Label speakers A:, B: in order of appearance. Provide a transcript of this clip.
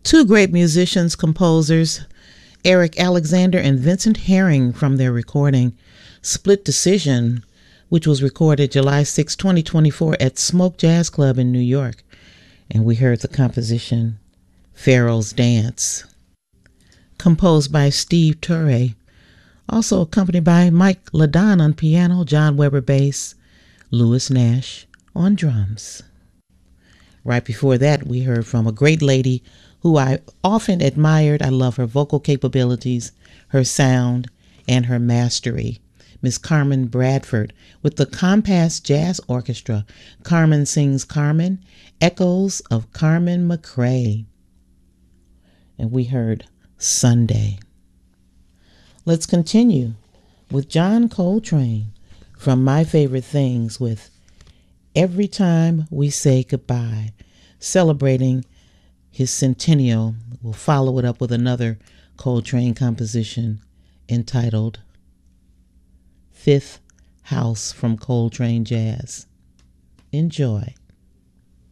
A: Two great musicians, composers, Eric Alexander and Vincent Herring, from their recording Split Decision, which was recorded July 6, 2024 at Smoke Jazz Club in New York. And we heard the composition Pharaoh's Dance, composed by Steve Turre, also accompanied by Mike Ladon on piano, John Weber bass, Louis Nash on drums. Right before that, we heard from a great lady who I often admired. I love her vocal capabilities, her sound, and her mastery. Miss Carmen Bradford with the Compass Jazz Orchestra. Carmen sings Carmen, Echoes of Carmen McRae. And we heard Sunday. Let's continue with John Coltrane from My Favorite Things with Every Time We Say Goodbye, celebrating his centennial. We'll follow it up with another Coltrane composition entitled Fifth House from Coltrane Jazz. Enjoy.